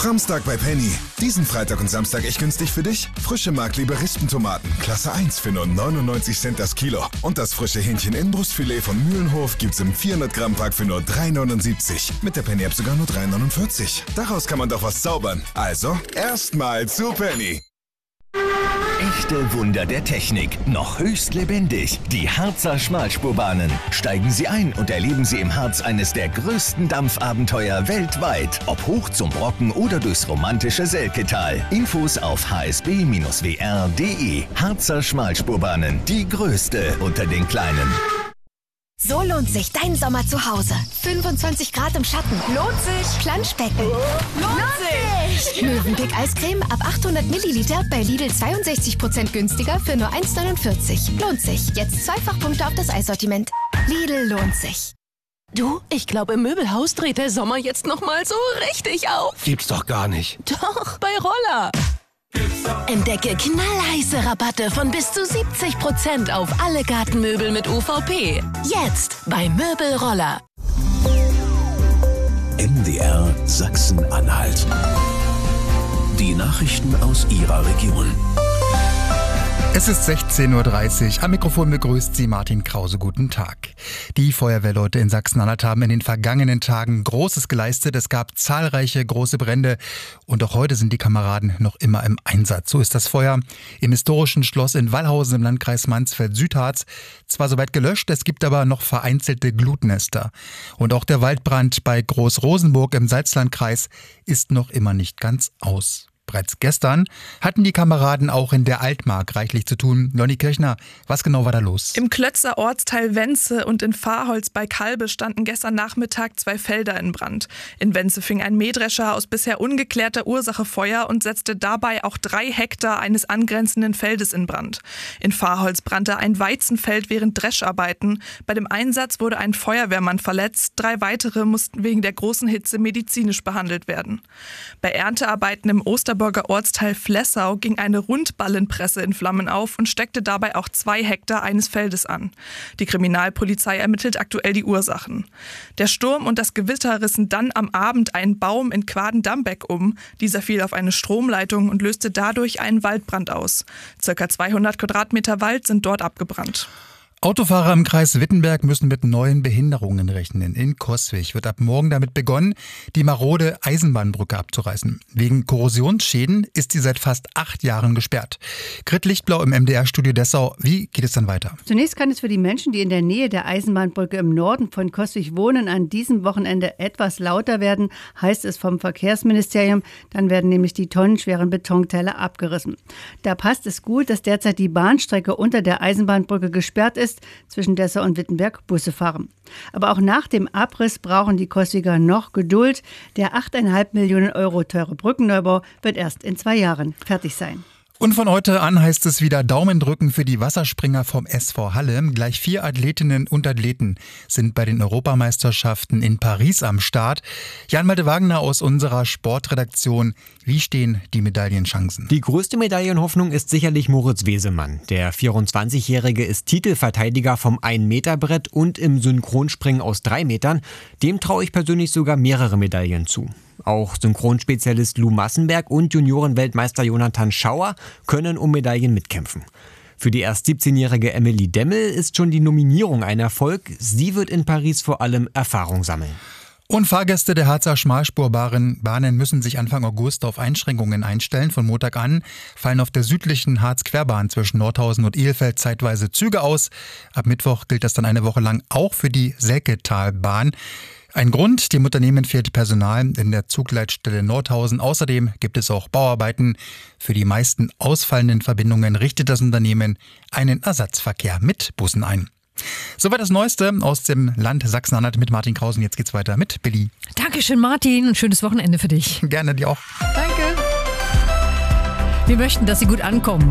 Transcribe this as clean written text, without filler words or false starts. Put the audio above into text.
Samstag bei Penny. Diesen Freitag und Samstag echt günstig für dich. Frische Markliebe Rispentomaten, Klasse 1 für nur 99 Cent das Kilo. Und das frische Hähnchen-Innenbrustfilet von Mühlenhof gibt's im 400 Gramm Pack für nur 3,79. Mit der Penny-App sogar nur 3,49. Daraus kann man doch was zaubern. Also, erstmal zu Penny. Echte Wunder der Technik, noch höchst lebendig. Die Harzer Schmalspurbahnen. Steigen Sie ein und erleben Sie im Harz eines der größten Dampfabenteuer weltweit. Ob hoch zum Brocken oder durchs romantische Selketal. Infos auf hsb-wr.de. Harzer Schmalspurbahnen, die größte unter den kleinen. So lohnt sich dein Sommer zu Hause. 25 Grad im Schatten. Lohnt sich. Planschbecken. Lohnt sich. Mövenpick Eiscreme ab 800 Milliliter bei Lidl 62% günstiger für nur 1,49. Lohnt sich. Jetzt Zweifachpunkte auf das Eissortiment. Lidl lohnt sich. Du, ich glaube, im Möbelhaus dreht der Sommer jetzt nochmal so richtig auf. Gibt's doch gar nicht. Doch, bei Roller. Entdecke knallheiße Rabatte von bis zu 70% auf alle Gartenmöbel mit UVP. Jetzt bei Möbelroller. MDR Sachsen-Anhalt. Die Nachrichten aus Ihrer Region. Es ist 16:30 Uhr. Am Mikrofon begrüßt Sie Martin Krause. Guten Tag. Die Feuerwehrleute in Sachsen-Anhalt haben in den vergangenen Tagen Großes geleistet. Es gab zahlreiche große Brände und auch heute sind die Kameraden noch immer im Einsatz. So ist das Feuer im historischen Schloss in Wallhausen im Landkreis Mansfeld-Südharz zwar soweit gelöscht, es gibt aber noch vereinzelte Glutnester. Und auch der Waldbrand bei Groß-Rosenburg im Salzlandkreis ist noch immer nicht ganz aus. Bereits gestern hatten die Kameraden auch in der Altmark reichlich zu tun. Lonnie Kirchner, was genau war da los? Im Klötzer Ortsteil Wenze und in Fahrholz bei Kalbe standen gestern Nachmittag 2 Felder in Brand. In Wenze fing ein Mähdrescher aus bisher ungeklärter Ursache Feuer und setzte dabei auch 3 Hektar eines angrenzenden Feldes in Brand. In Fahrholz brannte ein Weizenfeld während Drescharbeiten. Bei dem Einsatz wurde ein Feuerwehrmann verletzt. 3 weitere mussten wegen der großen Hitze medizinisch behandelt werden. Bei Erntearbeiten im Osterburger Ortsteil Flessau ging eine Rundballenpresse in Flammen auf und steckte dabei auch 2 Hektar eines Feldes an. Die Kriminalpolizei ermittelt aktuell die Ursachen. Der Sturm und das Gewitter rissen dann am Abend einen Baum in Quaden-Dambeck um. Dieser fiel auf eine Stromleitung und löste dadurch einen Waldbrand aus. Circa 200 Quadratmeter Wald sind dort abgebrannt. Autofahrer im Kreis Wittenberg müssen mit neuen Behinderungen rechnen. In Coswig wird ab morgen damit begonnen, die marode Eisenbahnbrücke abzureißen. Wegen Korrosionsschäden ist sie seit fast 8 Jahren gesperrt. Grit Lichtblau im MDR-Studio Dessau. Wie geht es dann weiter? Zunächst kann es für die Menschen, die in der Nähe der Eisenbahnbrücke im Norden von Coswig wohnen, an diesem Wochenende etwas lauter werden, heißt es vom Verkehrsministerium. Dann werden nämlich die tonnenschweren Betonteile abgerissen. Da passt es gut, dass derzeit die Bahnstrecke unter der Eisenbahnbrücke gesperrt ist, zwischen Dessau und Wittenberg Busse fahren. Aber auch nach dem Abriss brauchen die Coswiger noch Geduld. Der 8,5 Millionen Euro teure Brückenneubau wird erst in 2 Jahren fertig sein. Und von heute an heißt es wieder Daumen drücken für die Wasserspringer vom SV Halle. Gleich 4 Athletinnen und Athleten sind bei den Europameisterschaften in Paris am Start. Jan-Malte Wagner aus unserer Sportredaktion. Wie stehen die Medaillenchancen? Die größte Medaillenhoffnung ist sicherlich Moritz Wesemann. Der 24-Jährige ist Titelverteidiger vom 1-Meter-Brett und im Synchronspringen aus 3 Metern. Dem traue ich persönlich sogar mehrere Medaillen zu. Auch Synchronspezialist Lou Massenberg und Juniorenweltmeister Jonathan Schauer können um Medaillen mitkämpfen. Für die erst 17-jährige Emily Demmel ist schon die Nominierung ein Erfolg. Sie wird in Paris vor allem Erfahrung sammeln. Und Fahrgäste der Harzer Schmalspurbahnen müssen sich Anfang August auf Einschränkungen einstellen. Von Montag an fallen auf der südlichen Harz-Querbahn zwischen Nordhausen und Ihlfeld zeitweise Züge aus. Ab Mittwoch gilt das dann eine Woche lang auch für die Selketalbahn. Ein Grund, dem Unternehmen fehlt Personal in der Zugleitstelle Nordhausen. Außerdem gibt es auch Bauarbeiten. Für die meisten ausfallenden Verbindungen richtet das Unternehmen einen Ersatzverkehr mit Bussen ein. Soweit das Neueste aus dem Land Sachsen-Anhalt mit Martin Krausen. Jetzt geht's weiter mit Billy. Dankeschön, Martin. Ein schönes Wochenende für dich. Gerne, dir auch. Danke. Wir möchten, dass Sie gut ankommen.